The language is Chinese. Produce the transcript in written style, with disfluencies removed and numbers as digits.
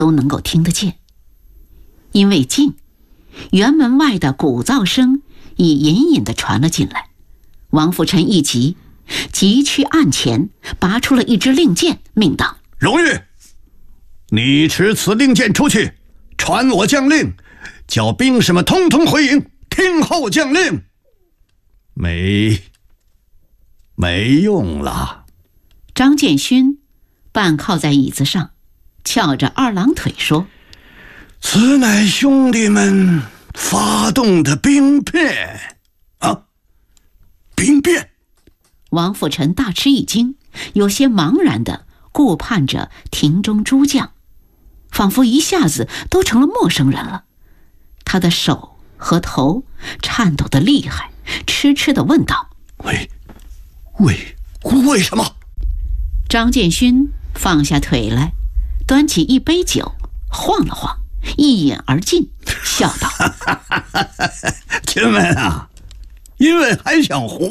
都能够听得见。因为近，辕门外的鼓噪声已隐隐地传了进来。王辅臣一急，急去案前，拔出了一支令箭，命道： 荣玉，你持此令箭出去，传我将令，叫兵士们通通回营，听候将令。没用了。 张建勋半靠在椅子上，翘着二郎腿说： 此乃兄弟们发动的兵变啊！兵变！ 王辅臣大吃一惊，有些茫然地顾盼着庭中诸将，仿佛一下子都成了陌生人了。他的手和头颤抖得厉害，痴痴地问道： 为什么？ 张建勋放下腿来，端起一杯酒，晃了晃，一饮而尽，笑道： 亲们啊，因为还想活